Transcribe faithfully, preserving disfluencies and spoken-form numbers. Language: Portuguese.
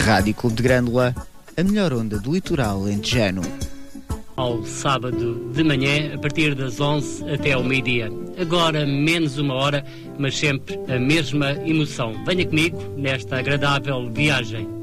Rádio Clube de Grândola, a melhor onda do litoral alentejano. Ao sábado de manhã, a partir das onze até ao meio-dia. Agora menos uma hora, mas sempre a mesma emoção. Venha comigo nesta agradável viagem.